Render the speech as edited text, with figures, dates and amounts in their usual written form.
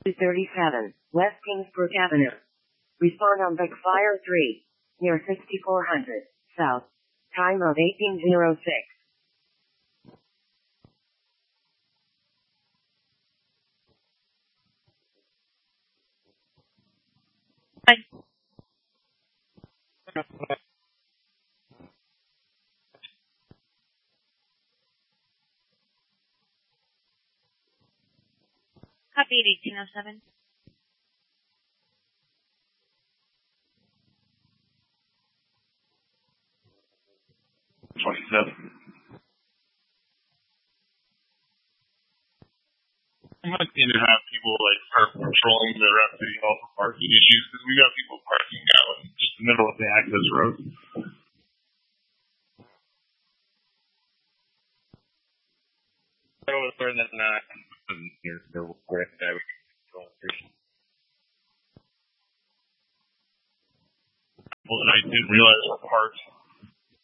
237, West Kingsbrook Avenue. Respond on Backfire 3, near 6400, South. Time of 1806. Copy at 1807. I might need to have people start patrolling the rest of City Hall for parking issues because we got people parking out in just the middle of the access road. I was learning that not here. They're great. Well, I didn't realize we're parked